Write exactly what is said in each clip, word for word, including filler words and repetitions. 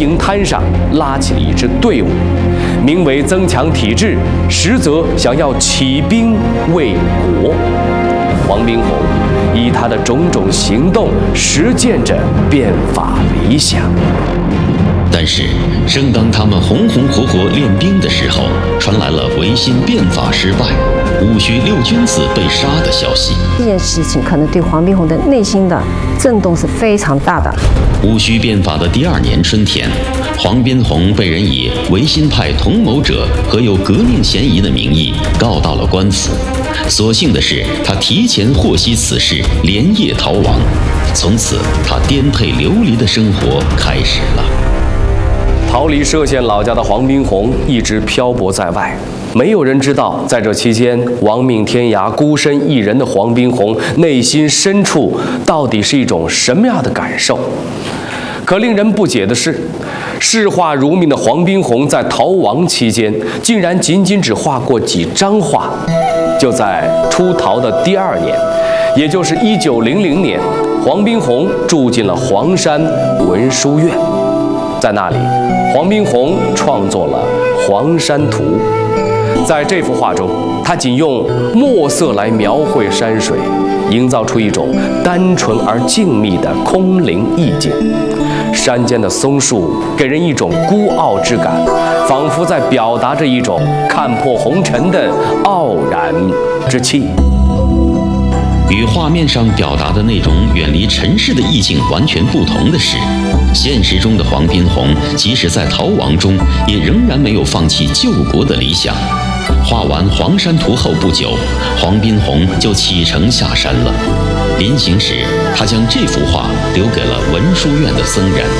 营滩上拉起了一支队伍，名为增强体制，实则想要起兵为国。黄宾虹以他的种种行动实践着变法理想。 但是，正当他们红红火火练兵的时候，传来了维新变法失败、戊戌六君子被杀的消息。 这件事情可能对黄宾虹的内心的震动是非常大的。 戊戌变法的第二年春天，黄宾虹被人以维新派同谋者和有革命嫌疑的名义告到了官府。所幸的是，他提前获悉此事，连夜逃亡。从此，他颠沛流离的生活开始了。 逃离歙县老家的黄宾虹一直漂泊在外，没有人知道，在这期间亡命天涯、孤身一人的黄宾虹内心深处到底是一种什么样的感受。可令人不解的是，视画如命的黄宾虹在逃亡期间，竟然仅仅只画过几张画。就在出逃的第二年，也就是一九零零年，黄宾虹住进了黄山文殊院。在那里，黄宾虹创作了《黄山图》。在这幅画中，他仅用墨色来描绘山水，营造出一种单纯而静谧的空灵意境。山间的松树给人一种孤傲之感，仿佛在表达着一种看破红尘的傲然之气。 与画面上表达的那种远离尘世的意境完全不同的是，现实中的黄宾虹即使在逃亡中，也仍然没有放弃救国的理想。画完《黄山图》后不久，黄宾虹就启程下山了。临行时，他将这幅画留给了文殊院的僧人。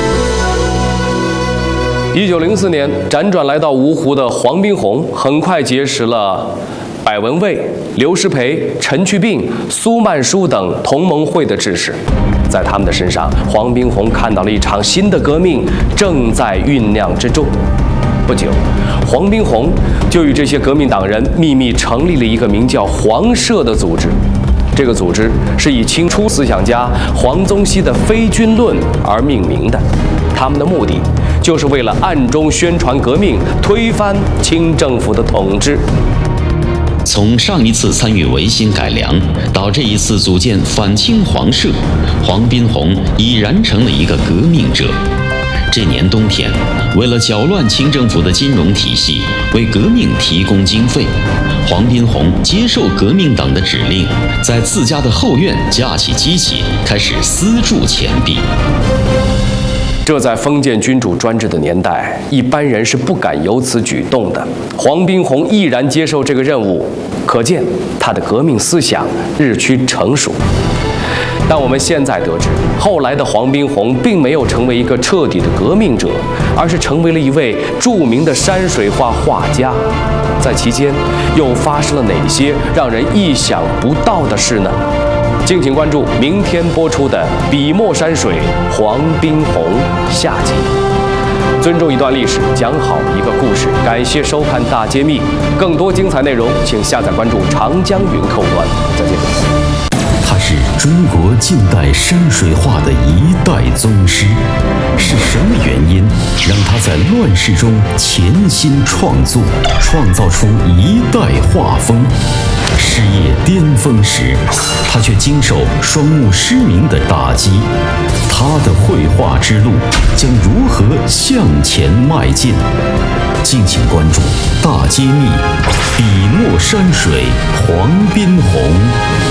一九零四年，辗转来到芜湖的黄宾虹，很快结识了柏文蔚、刘师培、陈去病、苏曼殊等同盟会的志士。在他们的身上，黄宾虹看到了一场新的革命正在酝酿之中。不久，黄宾虹就与这些革命党人秘密成立了一个名叫黄社的组织。这个组织是以清初思想家黄宗羲的《非军论》而命名的。他们的目的就是为了暗中宣传革命，推翻清政府的统治。 从上一次参与维新改良，到这一次组建反清黄社，黄宾虹已然成了一个革命者。这年冬天，为了搅乱清政府的金融体系，为革命提供经费，黄宾虹接受革命党的指令，在自家的后院架起机器，开始私铸钱币。 这在封建君主专制的年代，一般人是不敢有此举动的。黄宾虹毅然接受这个任务，可见他的革命思想日趋成熟。但我们现在得知，后来的黄宾虹并没有成为一个彻底的革命者，而是成为了一位著名的山水画画家。在其间，又发生了哪些让人意想不到的事呢？敬请关注明天播出的《笔墨山水黄宾虹》下集。尊重一段历史，讲好一个故事。感谢收看大揭秘，更多精彩内容，请下载关注长江云客户端。再见。 他是中国近代山水画的一代宗师，是什么原因让他在乱世中潜心创作，创造出一代画风？事业巅峰时，他却经受双目失明的打击，他的绘画之路将如何向前迈进？敬请关注大揭秘，笔墨山水黄宾虹。